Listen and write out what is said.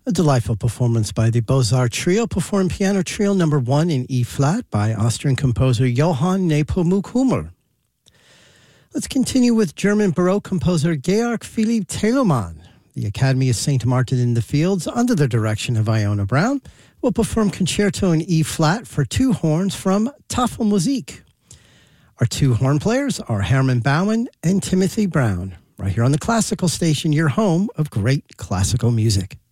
A delightful performance by the Beaux-Arts Trio, performed Piano Trio No. 1 in E-flat by Austrian composer Johann Nepomuk Hummel. Let's continue with German Baroque composer Georg Philipp Telemann. The Academy of St. Martin in the Fields, under the direction of Iona Brown, will perform Concerto in E-flat for two horns from Tafelmusik. Our two horn players are Herman Baumann and Timothy Brown, right here on the Classical Station, your home of great classical music.